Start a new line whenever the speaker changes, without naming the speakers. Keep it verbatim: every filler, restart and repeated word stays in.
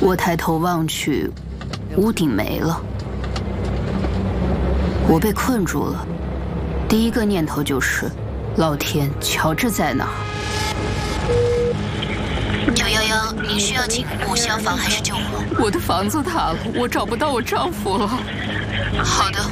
我抬头望去，屋顶没了，我被困住了。第一个念头就是，老天，乔治在哪儿？
九幺幺，您需要警务、消防还是救火？
我的房子塌了，我找不到我丈夫了。
好的。